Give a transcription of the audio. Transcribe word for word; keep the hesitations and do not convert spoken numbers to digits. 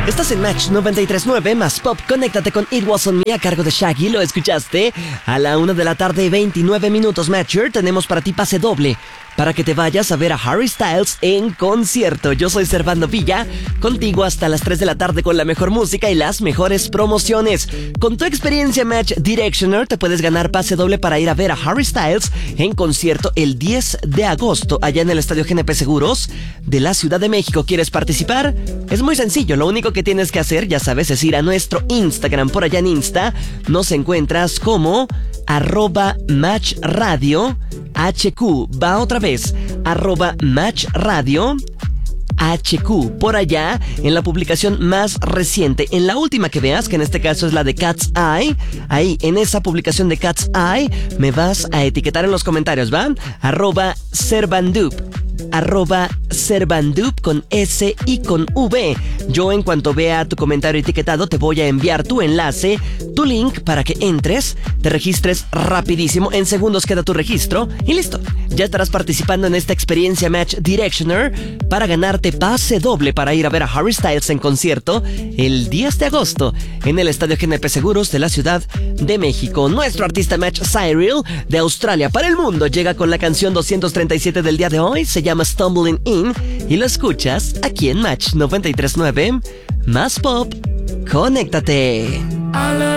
Estás en Match noventa y tres punto nueve más Pop. Conéctate con It Wasn't Me a cargo de Shaggy. ¿Lo escuchaste? A la una de la tarde, veintinueve minutos, Matcher. Tenemos para ti pase doble para que te vayas a ver a Harry Styles en concierto. Yo soy Servando Villa, contigo hasta las tres de la tarde con la mejor música y las mejores promociones. Con tu experiencia Match Directioner te puedes ganar pase doble para ir a ver a Harry Styles en concierto el diez de agosto allá en el Estadio G N P Seguros de la Ciudad de México. ¿Quieres participar? Es muy sencillo, lo único que tienes que hacer, ya sabes, es ir a nuestro Instagram. Por allá en Insta nos encuentras como arroba Match Radio H Q. Va otra vez, arroba Match Radio H Q. Por allá, en la publicación más reciente, en la última que veas, que en este caso es la de Cat's Eye, ahí, en esa publicación de Cat's Eye, me vas a etiquetar en los comentarios, ¿va? Arroba Servandup. Arroba Servandup con S y con V. Yo en cuanto vea tu comentario etiquetado te voy a enviar tu enlace, tu link para que entres, te registres rapidísimo, en segundos queda tu registro y listo. Ya estarás participando en esta experiencia Match Directioner para ganarte pase doble para ir a ver a Harry Styles en concierto el diez de agosto en el Estadio G N P Seguros de la Ciudad de México. Nuestro artista Match Cyril de Australia para el mundo llega con la canción doscientos treinta y siete del día de hoy. Se llama Stumbling In y lo escuchas aquí en Match noventa y tres punto nueve más Pop. Conéctate.